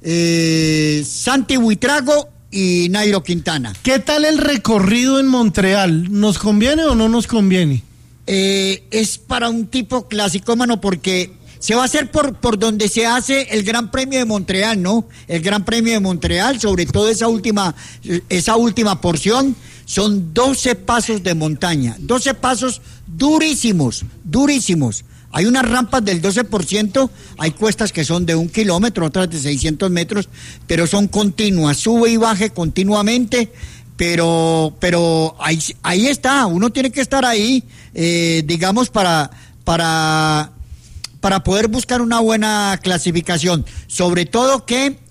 Santi Buitrago y Nairo Quintana. ¿Qué tal el recorrido en Montreal? ¿Nos conviene o no nos conviene? Es para un tipo clasicómano porque se va a hacer por donde se hace el Gran Premio de Montreal, ¿no? El Gran Premio de Montreal, sobre todo esa última porción, son 12 pasos de montaña, 12 pasos durísimos. Hay unas rampas del 12%, hay cuestas que son de 1 kilómetro, otras de 600 metros, pero son continuas, sube y baje continuamente. Pero ahí está, uno tiene que estar ahí, digamos, para poder buscar una buena clasificación. Sobre todo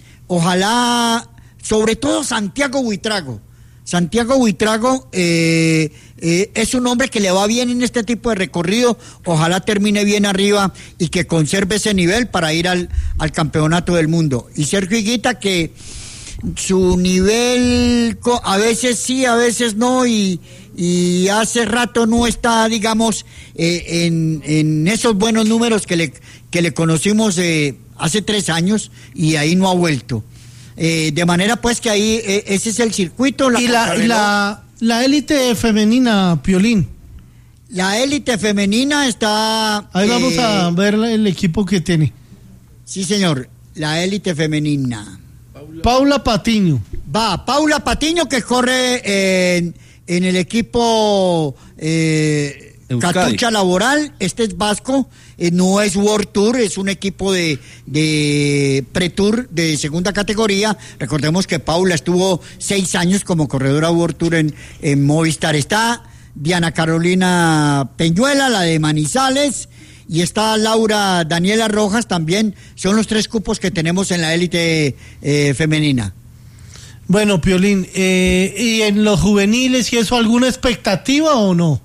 Santiago Buitrago. Santiago Buitrago es un hombre que le va bien en este tipo de recorrido. Ojalá termine bien arriba y que conserve ese nivel para ir al campeonato del mundo. Y Sergio Higuita, que su nivel a veces sí, a veces no, y hace rato no está, digamos, en esos buenos números que le conocimos hace 3 años, y ahí no ha vuelto. De manera pues que ahí ese es el circuito. Y la élite femenina, Piolín. La élite femenina está... Ahí vamos a ver el equipo que tiene. Sí, señor, la élite femenina. Paula Patiño. Paula Patiño, que corre en el equipo Catucha Laboral. Este es vasco, no es World Tour, es un equipo de Pre-Tour de segunda categoría. Recordemos que Paula estuvo 6 años como corredora World Tour en Movistar. Está Diana Carolina Peñuela, la de Manizales, y está Laura Daniela Rojas también. Son los 3 cupos que tenemos en la élite femenina. Bueno, Piolín, ¿y en los juveniles y eso alguna expectativa o no?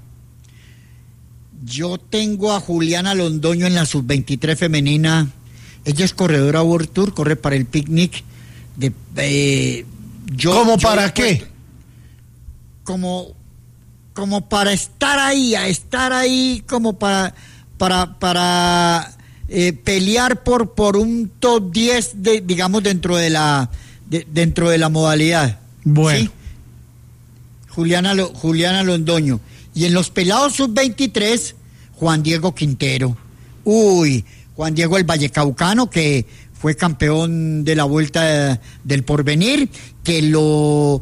Yo tengo a Juliana Londoño en la sub-23 femenina. Ella es corredora World Tour, corre para el picnic. ¿Cómo para qué? Como para estar ahí, como para pelear por un top 10 digamos dentro de la modalidad. Bueno. ¿Sí? Juliana Londoño. Y en los pelados sub-23, Juan Diego Quintero. Juan Diego el vallecaucano, que fue campeón de la Vuelta del Porvenir, que lo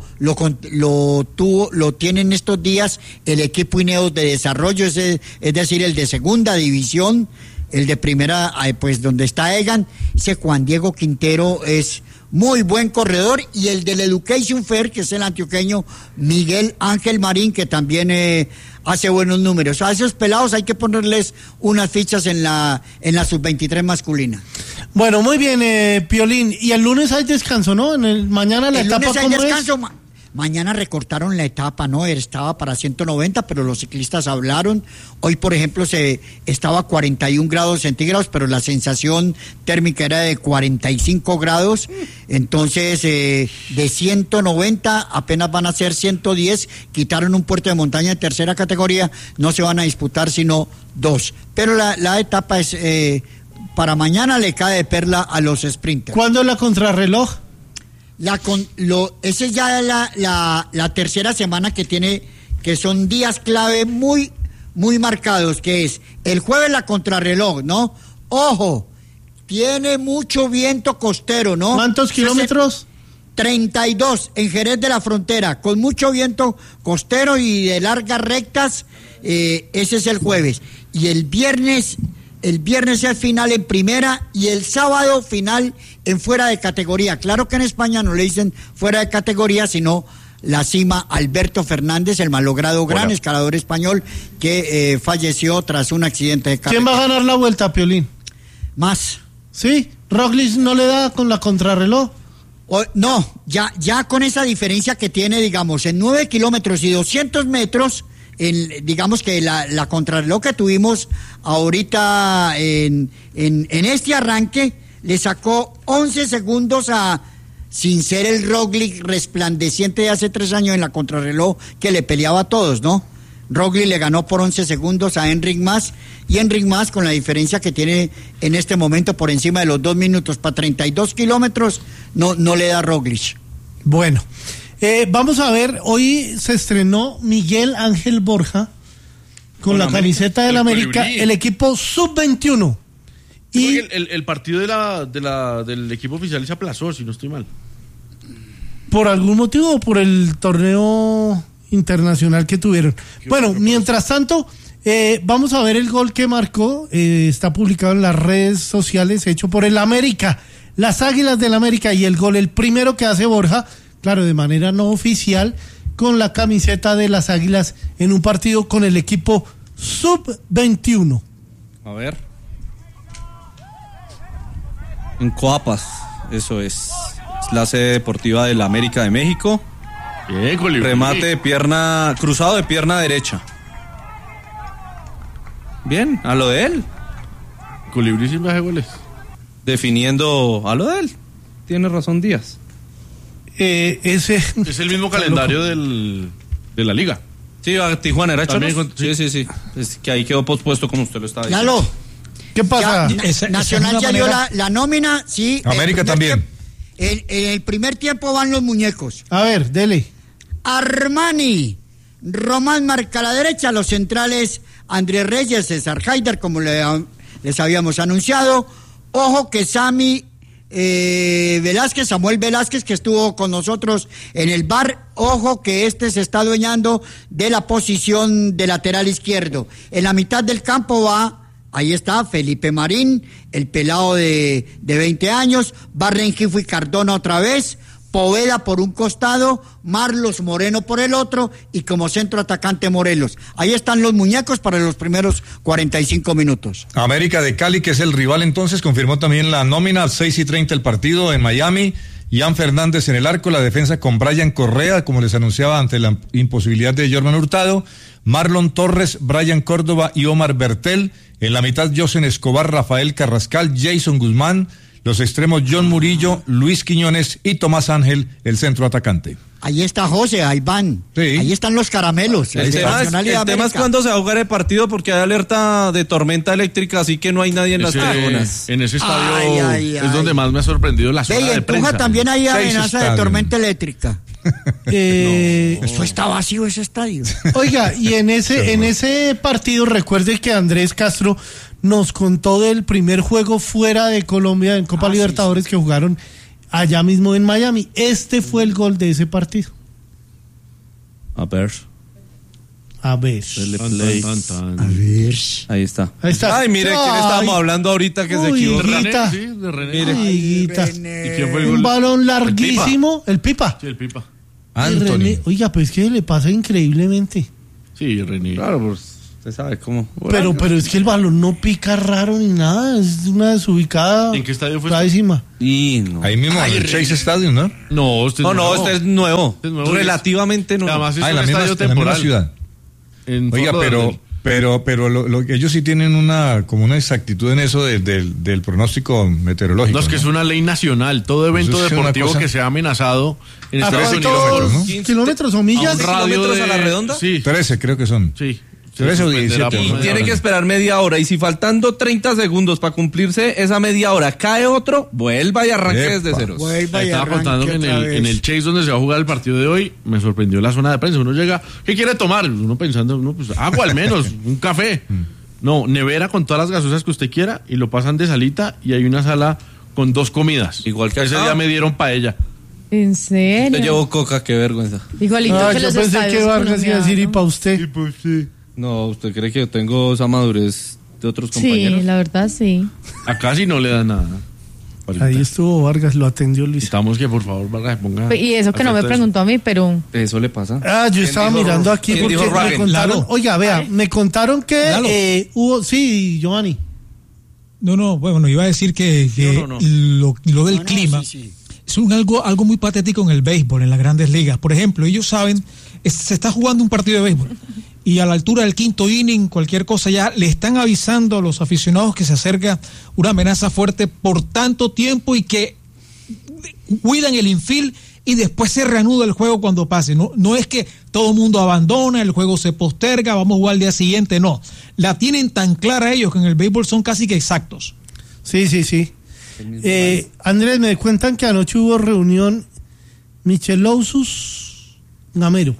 tiene en estos días el equipo Ineos de desarrollo, es decir, el de segunda división, el de primera, pues donde está Egan. Ese Juan Diego Quintero es muy buen corredor, y el del Education Fair, que es el antioqueño Miguel Ángel Marín, que también hace buenos números. A esos pelados hay que ponerles unas fichas en la sub-23 masculina. Bueno, muy bien, Piolín. Y el lunes hay descanso, ¿no? Mañana la etapa, lunes hay ¿cómo descanso. es? Mañana recortaron la etapa, ¿no? Estaba para 190, pero los ciclistas hablaron. Hoy, por ejemplo, estaba a 41 grados centígrados, pero la sensación térmica era de 45 grados. Entonces, de 190 apenas van a ser 110. Quitaron un puerto de montaña de tercera categoría. No se van a disputar sino 2. Pero la etapa es para mañana, le cae de perla a los sprinters. ¿Cuándo es la contrarreloj? Esa es ya la tercera semana que son días clave muy, muy marcados, que es el jueves la contrarreloj, ¿no? Ojo, tiene mucho viento costero, ¿no? ¿Cuántos kilómetros? 32 en Jerez de la Frontera, con mucho viento costero y de largas rectas. Ese es el jueves. Y el viernes es final en primera, y el sábado final en fuera de categoría. Claro que en España no le dicen fuera de categoría, sino la cima. Alberto Fernández, el malogrado gran escalador español que falleció tras un accidente de carretera. ¿Quién va a ganar la Vuelta, Piolín? Más. ¿Sí? ¿Roglic no le da con la contrarreloj? No, ya con esa diferencia que tiene, digamos, en 9 kilómetros y 200 metros, digamos que la contrarreloj que tuvimos ahorita en este arranque le sacó 11 segundos sin ser el Roglic resplandeciente de hace 3 años en la contrarreloj que le peleaba a todos, ¿no? Roglic le ganó por 11 segundos a Enric Mas, y Enric Mas, con la diferencia que tiene en este momento por encima de los 2 minutos para 32 kilómetros, no le da Roglic. Bueno, vamos a ver, hoy se estrenó Miguel Ángel Borja con la camiseta del América, el equipo sub-21. Y el partido del equipo oficial se aplazó, si no estoy mal. ¿Por algún motivo o por el torneo internacional que tuvieron? Bueno, mientras tanto, vamos a ver el gol que marcó. Está publicado en las redes sociales, hecho por el América, las Águilas del América, y el gol, el primero que hace Borja, claro, de manera no oficial, con la camiseta de las Águilas en un partido con el equipo sub-21. A ver. En Coapas, eso es la sede deportiva de la América de México. Bien, Colibrí. Remate de pierna, cruzado de pierna derecha. Bien, a lo de él. Colibrí sin baje goles. Definiendo a lo de él. Tiene razón Díaz. Es el mismo calendario de la liga. Sí, a Tijuana era También Cholos. Sí. Es que ahí quedó pospuesto, como usted lo estaba diciendo. Lalo, ¿qué pasa? Nacional ya dio la nómina, sí. América también. En el primer tiempo van los muñecos. A ver, dele. Armani, Román marca a la derecha, los centrales Andrés Reyes, César Haider, como les habíamos anunciado. Ojo que Samuel Velázquez, que estuvo con nosotros en el bar, ojo que se está adueñando de la posición de lateral izquierdo. En la mitad del campo ahí está Felipe Marín, el pelado de 20 años, va Rengifo y Cardona otra vez, Poveda por un costado, Marlos Moreno por el otro, y como centro atacante Morelos. Ahí están los muñecos para los primeros 45 minutos. América de Cali, que es el rival entonces, confirmó también la nómina, 6:30 el partido en Miami, Ian Fernández en el arco, la defensa con Brian Correa, como les anunciaba, ante la imposibilidad de Jorman Hurtado, Marlon Torres, Brian Córdoba y Omar Bertel, en la mitad Josen Escobar, Rafael Carrascal, Jason Guzmán, los extremos John Murillo, Luis Quiñones y Tomás Ángel, el centro atacante. Ahí está José, ahí van. Sí. Ahí están los caramelos. El tema es cuándo se va a jugar el partido, porque hay alerta de tormenta eléctrica, así que no hay nadie en las tribunas. En ese estadio es donde más me ha sorprendido la zona de prensa. También hay amenaza de tormenta eléctrica. Eso está vacío, ese estadio. Oiga, y en ese partido, recuerde que Andrés Castro nos contó del primer juego fuera de Colombia en Copa Libertadores que jugaron allá mismo en Miami. Este fue el gol de ese partido. A ver. Ahí está. Ay, mire, ¿quién estábamos hablando ahorita que se equivocó? De René. ¿Y quién fue el gol? Un balón larguísimo. El Pipa. Sí, el Pipa. Anthony. Oiga, pues que le pasa increíblemente. Sí, René. Claro, pues usted sabe cómo. Pero es que el balón no pica raro ni nada, es una desubicada. ¿En qué estadio fue? Clarísima. Ahí mismo, en el Chase Stadium, ¿no? No, este es nuevo. Relativamente nuevo. Además, es en un estadio temporal. La misma ciudad. Oiga, pero ellos sí tienen una exactitud en eso del pronóstico meteorológico. No, es que es una ley nacional. Todo evento deportivo que sea amenazado en Estados Unidos. ¿no? ¿Kilómetros o millas? ¿Kilómetros a la redonda? Sí. 13 creo que son. Sí. 13 o 17. Y tiene que esperar media hora. Y si faltando 30 segundos para cumplirse esa media hora cae otro, vuelva y arranque desde ceros. Estaba contando que en el Chase donde se va a jugar el partido de hoy, me sorprendió la zona de prensa. Uno llega, ¿qué quiere tomar? Uno pensando, pues agua al menos, un café. No, nevera con todas las gaseosas que usted quiera y lo pasan de salita y hay una sala con 2 comidas. Igual que ese día me dieron paella. ¿En serio? Te llevo coca, qué vergüenza. Igualito que los estadios. Yo pensé que Vargas iba a decir y para usted. No, ¿usted cree que yo tengo esa madurez de otros compañeros? Sí, la verdad sí. Acá sí no le dan nada. Ahí estuvo Vargas, lo atendió Luis. Estamos que por favor Vargas ponga. Y eso que no me preguntó a mí, pero. Eso le pasa. Yo estaba mirando aquí porque me contaron. Oiga, vea, me contaron que hubo. Sí, Giovanni. No, bueno, iba a decir que lo del clima es algo muy patético en el béisbol, en las grandes ligas. Por ejemplo, ellos saben, se está jugando un partido de béisbol. Y a la altura del 5º inning, cualquier cosa, ya le están avisando a los aficionados que se acerca una amenaza fuerte por tanto tiempo y que cuidan el infield y después se reanuda el juego cuando pase. No es que todo el mundo abandona, el juego se posterga, vamos a jugar al día siguiente, no. La tienen tan clara ellos que en el béisbol son casi que exactos. Sí. Andrés, me cuentan que anoche hubo reunión Michelozzi Gamero.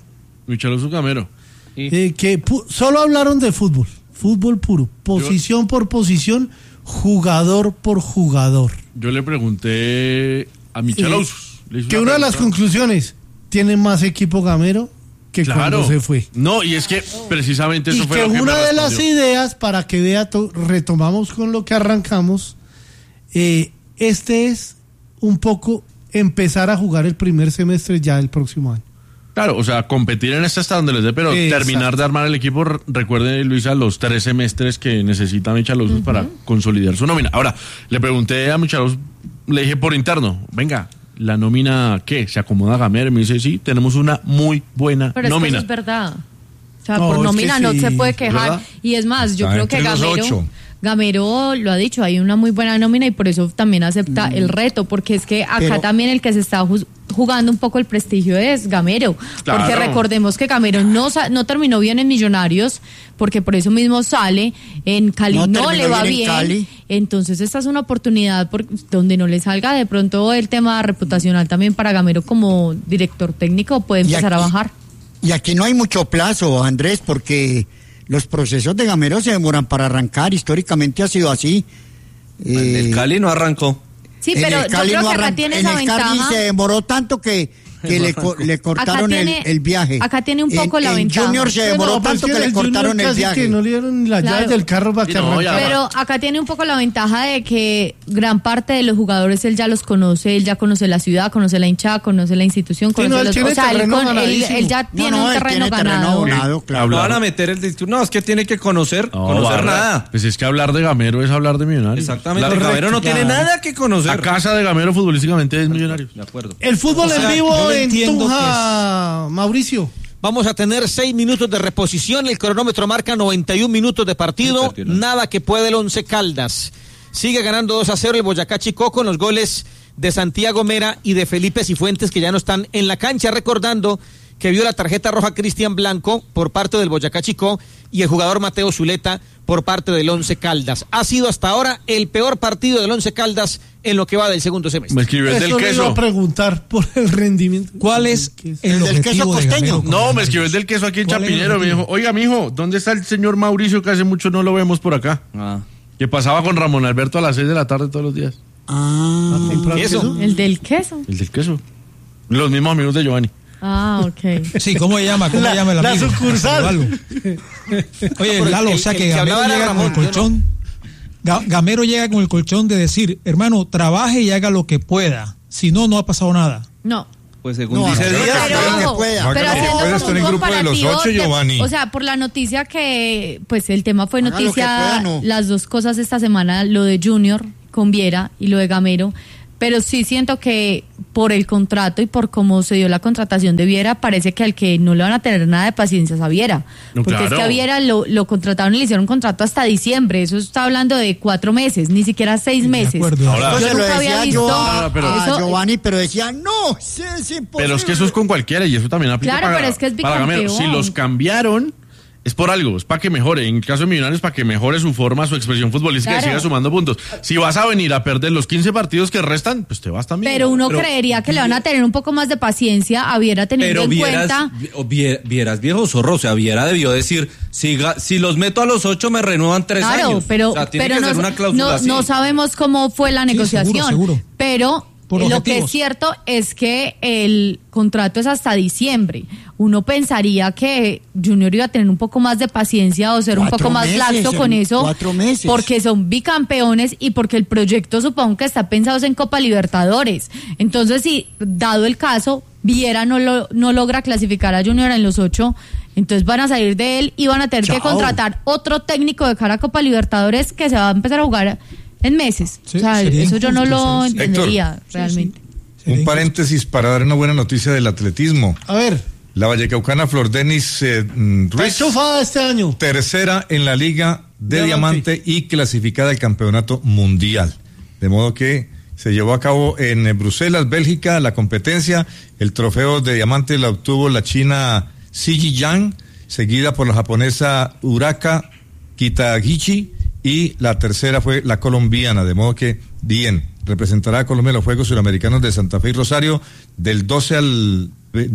Que solo hablaron de fútbol puro, posición por posición, jugador por jugador. Yo le pregunté a Michelozzi que una de las conclusiones, tiene más equipo Gamero que cuando se fue. No, y es que precisamente eso fue lo que una de las ideas, para que vea, retomamos con lo que arrancamos, este es un poco empezar a jugar el primer semestre ya del próximo año. Claro, o sea, competir en este hasta donde les dé, pero terminar de armar el equipo. Recuerde, Luisa, los 3 semestres que necesita Michelozzi para consolidar su nómina. Ahora, le pregunté a Michelozzi, le dije por interno, venga, ¿la nómina qué? ¿Se acomoda Gamero? Me dice, sí, tenemos una muy buena nómina. Pero eso es verdad. O sea, por nómina no se puede quejar. ¿Verdad? Y es más, yo creo que Gamero lo ha dicho, hay una muy buena nómina y por eso también acepta el reto, porque es que acá también el que se está jugando un poco el prestigio es Gamero, porque recordemos que Gamero no terminó bien en Millonarios, porque por eso mismo sale, en Cali no le va bien, entonces esta es una oportunidad donde no le salga de pronto el tema reputacional también para Gamero como director técnico, puede empezar a bajar. Y aquí no hay mucho plazo, Andrés, porque los procesos de Gamero se demoran para arrancar, históricamente ha sido así. El Cali no arrancó. Sí, pero yo creo que acá tiene esa ventaja. Se demoró tanto que que le cortaron el viaje. Acá tiene un poco la ventaja. Junior se demoró tanto que le cortaron el viaje. Que no le dieron ni las llaves del carro para que arrancara. Pero acá tiene un poco la ventaja de que gran parte de los jugadores él ya los conoce, él ya conoce la ciudad, conoce la hinchada, conoce la institución, conoce él ya tiene un terreno ganado. Claro. Lo van a meter el discurso. No, es que tiene que conocer nada. Pues es que hablar de Gamero es hablar de Millonarios. Exactamente. Gamero no tiene nada que conocer. La casa de Gamero futbolísticamente es Millonarios. De acuerdo. El fútbol en vivo en Tunja, Mauricio. Vamos a tener 6 minutos de reposición. El cronómetro marca 91 minutos de partido. Nada que puede el Once Caldas. Sigue ganando 2-0 el Boyacá Chicó con los goles de Santiago Mera y de Felipe Cifuentes, que ya no están en la cancha, recordando que vio la tarjeta roja Cristian Blanco por parte del Boyacá Chicó y el jugador Mateo Zuleta por parte del Once Caldas. Ha sido hasta ahora el peor partido del Once Caldas en lo que va del segundo semestre. Me escribió el del queso. Le iba a preguntar por el rendimiento. ¿Cuál es el del queso costeño? No, me escribió el del queso aquí en Chapinero. Me dijo, oiga, mijo, ¿dónde está el señor Mauricio que hace mucho no lo vemos por acá? Que pasaba con Ramón Alberto a las 6 de la tarde todos los días. ¿Queso? ¿El del queso? El del queso. Los mismos amigos de Giovanni. Ok. Sí, ¿cómo se llama? ¿Cómo se llama el amigo? La sucursal. Oye, Lalo, o sea que Gamero llega con el colchón. Gamero llega con el colchón de decir, hermano, trabaje y haga lo que pueda. Si no, no ha pasado nada. No. Pues según dice Díaz, pero haciendo como un comparativo, Giovanni. o sea, por la noticia que, pues el tema fue noticia, las dos cosas esta semana, lo de Junior con Viera y lo de Gamero. Pero sí siento que por el contrato y por cómo se dio la contratación de Viera, parece que al que no le van a tener nada de paciencia es a Viera. No, porque claro. es que a Viera lo contrataron y le hicieron un contrato hasta diciembre. Eso está hablando de 4 meses, ni siquiera 6 meses. Ahora, yo nunca había visto Giovanni, pero decía, no, es imposible. Pero es que eso es con cualquiera y eso también aplica claro, pero es que es para Gamero. Si los cambiaron, es por algo, es para que mejore. En el caso de Millonarios, para que mejore su forma, su expresión futbolística y siga sumando puntos. Si vas a venir a perder los 15 partidos que restan, pues te vas también. Pero uno creería que le van a tener un poco más de paciencia a Viera teniendo en cuenta. Vieras viejo zorro, o sea, Viera debió decir, si los meto a los 8 me renuevan 3 años. Pero, o sea, tiene pero que ser una cláusula así. no sabemos cómo fue la negociación. Seguro. Pero lo que es cierto es que el contrato es hasta diciembre. Uno pensaría que Junior iba a tener un poco más de paciencia o ser un poco más laxo con eso. 4 meses. Porque son bicampeones y porque el proyecto supongo que está pensado en Copa Libertadores. Entonces, si dado el caso, Viera no logra clasificar a Junior en los 8, entonces van a salir de él y van a tener que contratar otro técnico de cara a Copa Libertadores que se va a empezar a jugar en meses. Sí, o sea, eso yo no lo entendería realmente. Un paréntesis para dar una buena noticia del atletismo. A ver. La vallecaucana Flor Denis Ruiz, enchufada este año. tercera en la Liga de Diamante y clasificada al Campeonato Mundial. De modo que se llevó a cabo en Bruselas, Bélgica, la competencia. El trofeo de Diamante la obtuvo la china Shi Yang, seguida por la japonesa Uraka Kitagichi, y la tercera fue la colombiana, de modo que bien, representará a Colombia en los Juegos Suramericanos de Santa Fe y Rosario del 12 al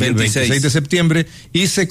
26 de septiembre y se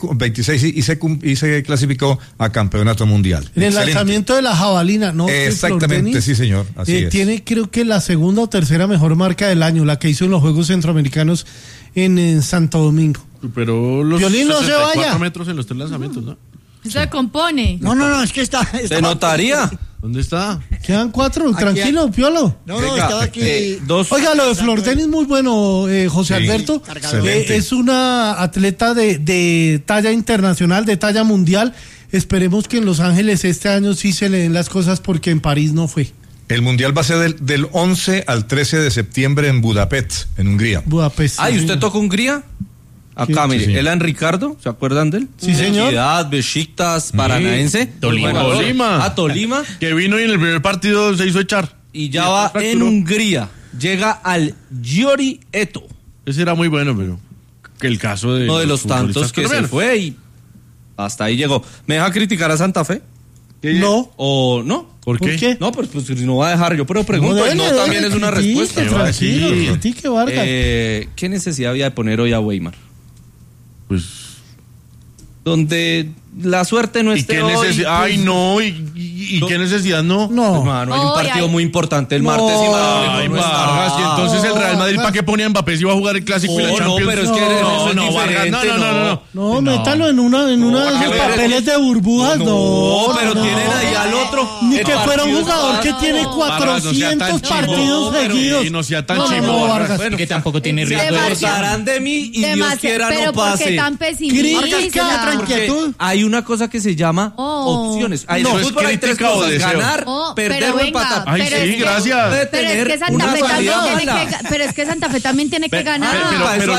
clasificó a Campeonato Mundial. En el lanzamiento de la jabalina, ¿no? Exactamente, sí señor, así es. Tiene creo que la segunda o tercera mejor marca del año, la que hizo en los Juegos Centroamericanos en Santo Domingo. Pero los Piolín, no se vaya. 64 metros en los 3 lanzamientos, ¿no? Se compone. No, es que está ¿Se notaría? ¿Dónde está? Quedan 4, tranquilo, Piolo. No, estaba aquí. Dos. Oiga, lo de Flor Denis muy bueno, José Alberto. Es una atleta de talla internacional, de talla mundial. Esperemos que en Los Ángeles este año sí se le den las cosas porque en París no fue. El Mundial va a ser del 11 al 13 de septiembre en Budapest, en Hungría. Budapest. ¿Y usted tocó Hungría? Acá, Sí, mire, sí, Elan Ricardo, ¿se acuerdan de él? Sí, señor. Ciudad, Besiktas, Paranaense. Tolima. Tolima. Que vino y en el primer partido se hizo echar. Y ya va en Hungría. Llega al Giori Eto. Ese era muy bueno, pero que el caso de... Uno de los tantos que se fue y hasta ahí llegó. ¿Me deja criticar a Santa Fe? No. ¿O no? ¿Por qué? No, pues si no va a dejar yo, pero pregunto, también es una respuesta. Tranquilo, critique, Vargas. ¿Qué necesidad había de poner hoy a Weimar? Pues... Donde la suerte no esté hoy. Ay, no, ¿y qué necesidad no? No. Hermano, hay un partido muy importante el martes y Ay, Vargas, y entonces el Real Madrid, ¿para qué pone a Mbappé si va a jugar el Clásico y la Champions? No, pero es que Vargas, no, métalo en una de esos papeles de burbujas, no, pero tienen ahí al otro. Ni que fuera un jugador que tiene 400 partidos seguidos. Y no sea tan chivo, Vargas. Bueno, que tampoco tiene riesgo de Pasarán de mí y Dios quiera pero no pase. ¿por qué tan pesimista? Porque hay una cosa que se llama opciones. En el fútbol hay tres cosas: ganar, perder o empatar. Ay, sí, gracias. Pero es que Santa Fe también tiene que, pero es que Santa Fe también tiene que ganar. Pero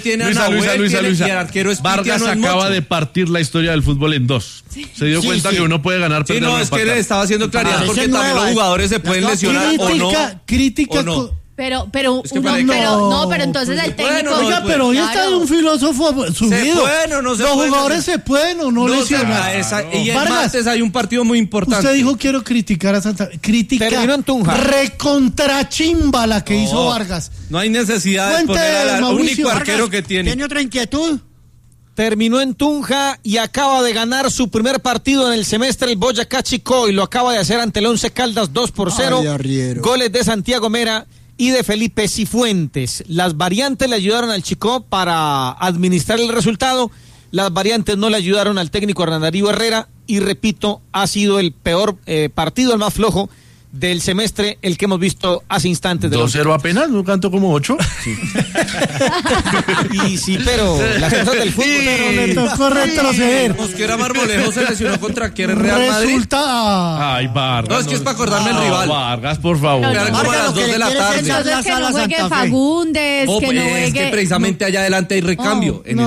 Luisa, Vargas acaba de partir la historia del fútbol en dos. Se dio cuenta que uno puede ganar, perder o empatar. Sí, no, es que le estaba haciendo claridad porque también los jugadores se pueden lesionar o no. Crítica. Pero entonces el técnico. Oiga, pero hoy está un filósofo subido. Los jugadores se pueden o no lesionar. Y el martes hay un partido muy importante. Usted dijo quiero criticar a Santa Fe. Crítica recontrachimba la que hizo Vargas. No hay necesidad de poner al único arquero que tiene. ¿Tiene otra inquietud? Terminó en Tunja y acaba de ganar su primer partido en el semestre el Boyacá Chicó y lo acaba de hacer ante el Once Caldas 2-0. Goles de Santiago Mera y de Felipe Cifuentes. Las variantes le ayudaron al Chicó para administrar el resultado. Las variantes no le ayudaron al técnico Hernán Darío Herrera y repito, ha sido el peor partido, el más flojo del semestre, el que hemos visto hace instantes. 2-0 apenas, no canto como 8. Sí. Y sí, pero las cosas del fútbol. Pero le tocó retroceder. Mosquera Marmolejo se lesionó contra quién Real Madrid. Ay, Vargas. No, es que es para acordarme el rival. Vargas, por favor. Eran como a las 2 de la tarde. Entonces que no juegue Fagundes, que no juegue. Es que precisamente allá adelante hay recambio. En el